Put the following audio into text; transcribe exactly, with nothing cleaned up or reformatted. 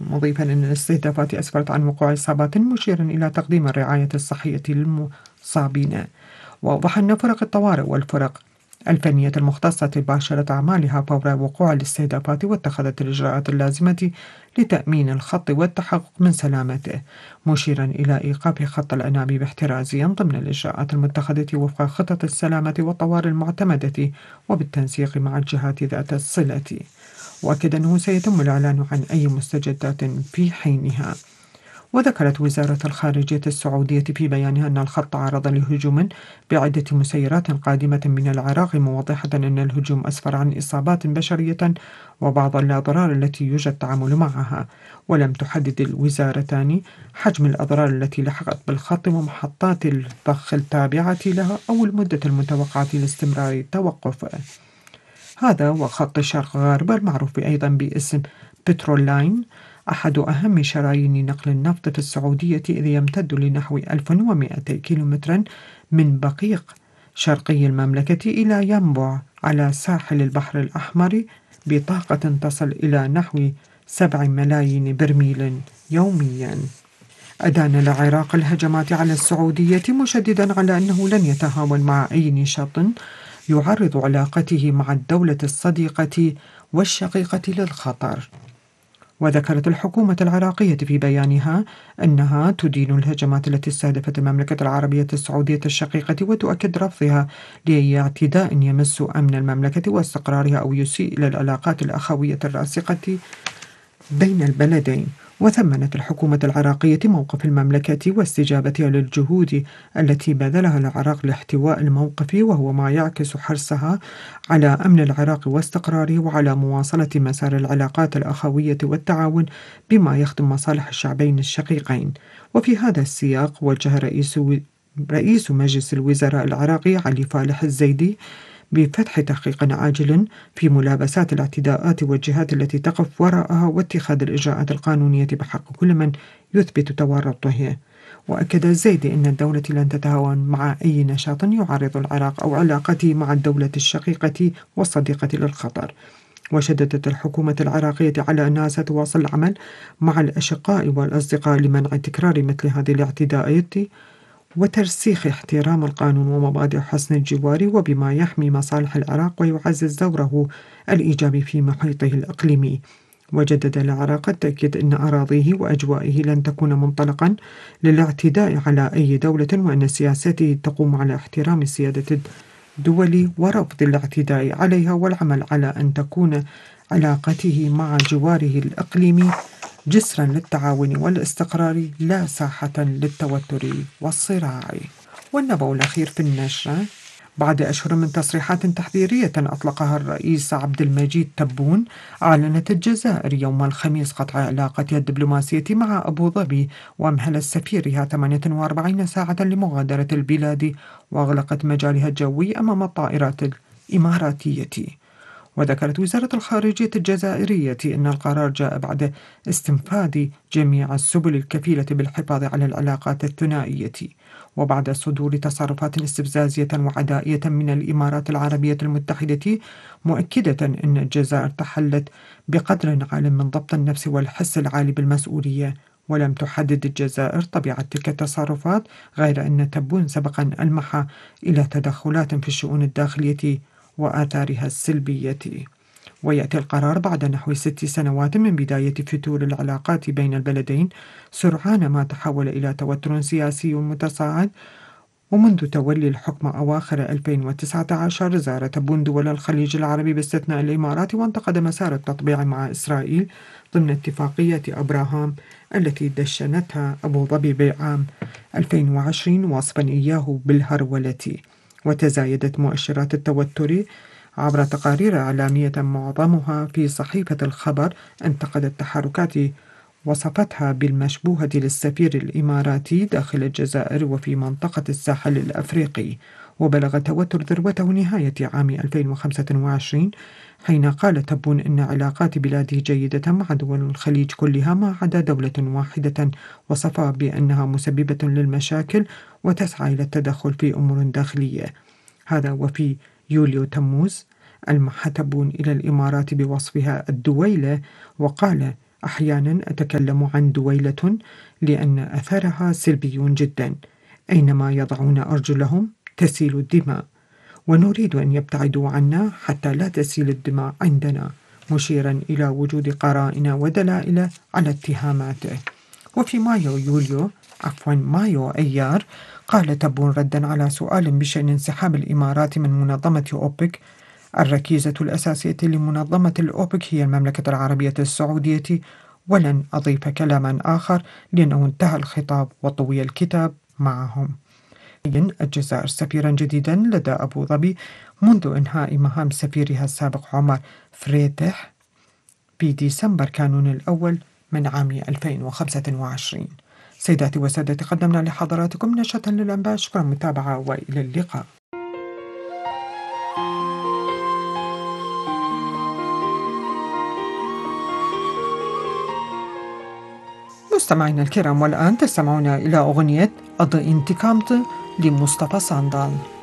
مضيفا أن الاستهدافات أسفرت عن وقوع إصابات، مشيرا إلى تقديم الرعاية الصحية للمصابين. وأوضح أن فرق الطوارئ والفرق الفنية المختصة باشرت أعمالها فور وقوع الاستهدافات، واتخذت الإجراءات اللازمة لتأمين الخط والتحقق من سلامته، مشيرا إلى إيقاف خط الأنابيب احترازيا ضمن الإجراءات المتخذة وفق خطط السلامة والطوارئ المعتمدة وبالتنسيق مع الجهات ذات الصلة. وأكد أنه سيتم الإعلان عن أي مستجدات في حينها. وذكرت وزارة الخارجية السعودية في بيانها أن الخط تعرض لهجوم بعدة مسيرات قادمة من العراق، موضحة أن الهجوم أسفر عن إصابات بشرية وبعض الأضرار التي يوجد التعامل معها. ولم تحدد الوزارتان حجم الأضرار التي لحقت بالخط ومحطات الضخ التابعة له أو المدة المتوقعة لاستمرار التوقف. هذا وخط الشرق غارب المعروف أيضا باسم بترول لاين أحد أهم شرايين نقل النفط في السعودية، إذ يمتد لنحو ألف ومئتي كيلومتر من بقيق شرقي المملكة إلى ينبع على ساحل البحر الأحمر بطاقة تصل إلى نحو سبع ملايين برميل يوميا. أدان العراق الهجمات على السعودية، مشددا على أنه لن يتهاون مع أي نشاط يعرض علاقته مع الدولة الصديقة والشقيقة للخطر. وذكرت الحكومة العراقية في بيانها أنها تدين الهجمات التي استهدفت المملكة العربية السعودية الشقيقة، وتؤكد رفضها لأي اعتداء يمس أمن المملكة واستقرارها أو يسيء إلى العلاقات الأخوية الراسخة بين البلدين. وثمنت الحكومة العراقية موقف المملكة واستجابتها للجهود التي بذلها العراق لاحتواء الموقف، وهو ما يعكس حرصها على أمن العراق واستقراره وعلى مواصلة مسار العلاقات الأخوية والتعاون بما يخدم مصالح الشعبين الشقيقين. وفي هذا السياق وجه رئيس رئيس مجلس الوزراء العراقي علي فالح الزيدي بفتح تحقيق عاجل في ملابسات الاعتداءات والجهات التي تقف وراءها، واتخاذ الإجراءات القانونية بحق كل من يثبت تورطه. وأكد الزيدي أن الدولة لن تتهاون مع أي نشاط يعرض العراق أو علاقته مع الدولة الشقيقة والصديقة للخطر. وشددت الحكومة العراقية على أنها ستواصل العمل مع الأشقاء والأصدقاء لمنع تكرار مثل هذه الاعتداءات وترسيخ احترام القانون ومبادئ حسن الجوار، وبما يحمي مصالح العراق ويعزز دوره الإيجابي في محيطه الإقليمي. وجدد العراق التأكيد أن أراضيه وأجوائه لن تكون منطلقا للاعتداء على أي دولة، وأن سياسته تقوم على احترام سيادة الدول ورفض الاعتداء عليها، والعمل على أن تكون علاقته مع جواره الإقليمي جسرا للتعاون والاستقرار لا ساحة للتوتر والصراع. والنبأ الأخير في النشرة: بعد أشهر من تصريحات تحذيرية أطلقها الرئيس عبد المجيد تبون، أعلنت الجزائر يوم الخميس قطع علاقتها الدبلوماسية مع أبو ظبي، وأمهلت سفيرها ثمانية وأربعين ساعة لمغادرة البلاد، وأغلقت مجالها الجوي أمام الطائرات الإماراتية. وذكرت وزارة الخارجية الجزائرية أن القرار جاء بعد استنفاذ جميع السبل الكفيلة بالحفاظ على العلاقات الثنائية، وبعد صدور تصرفات استفزازية وعدائية من الإمارات العربية المتحدة، مؤكدة أن الجزائر تحلت بقدر عال من ضبط النفس والحس العالي بالمسؤولية. ولم تحدد الجزائر طبيعة تلك التصرفات، غير أن تبون سبقا ألمح إلى تدخلات في الشؤون الداخلية وآثارها السلبية. ويأتي القرار بعد نحو ست سنوات من بداية فتور العلاقات بين البلدين، سرعان ما تحول إلى توتر سياسي متصاعد. ومنذ تولي الحكم أواخر ألفين وتسعة عشر زار تبون دول الخليج العربي باستثناء الإمارات، وانتقد مسار التطبيع مع إسرائيل ضمن اتفاقية أبراهام التي دشنتها أبو ظبي بعام ألفين وعشرين وصفا إياه بالهرولة. وتزايدت مؤشرات التوتر عبر تقارير إعلامية معظمها في صحيفة الخبر انتقدت تحركات وصفتها بالمشبوهة للسفير الإماراتي داخل الجزائر وفي منطقة الساحل الأفريقي. وبلغ توتر ذروته نهاية عام ألفين وخمسة وعشرين، حين قال تبون إن علاقات بلاده جيدة مع دول الخليج كلها ما عدا دولة واحدة وصفها بأنها مسببة للمشاكل وتسعى إلى التدخل في أمور داخلية. هذا وفي يوليو تموز ألمح تبون إلى الإمارات بوصفها الدويلة، وقال أحيانا أتكلم عن دويلة لأن أثرها سلبي جدا، أينما يضعون أرجلهم تسيل الدماء، ونريد أن يبتعدوا عنا حتى لا تسيل الدماء عندنا، مشيرا إلى وجود قرائن ودلائل على اتهاماته. وفي مايو يوليو عفوا مايو أيار قال تبون ردا على سؤال بشأن انسحاب الإمارات من منظمة أوبك: الركيزة الأساسية لمنظمة الأوبك هي المملكة العربية السعودية، ولن أضيف كلاما آخر لأنه انتهى الخطاب وطوي الكتاب معهم. الجزائر سفيرا جديدا لدى أبو ظبي منذ إنهاء مهام سفيرها السابق عمر فريتح في ديسمبر كانون الأول من عام ألفين وخمسة وعشرين. سيداتي وسادتي، قدمنا لحضراتكم نشرة للأنباء. شكرا متابعة وإلى اللقاء. مستمعينا الكرام، والآن تستمعون إلى أغنية أض انتقامت لمصطفى صندال.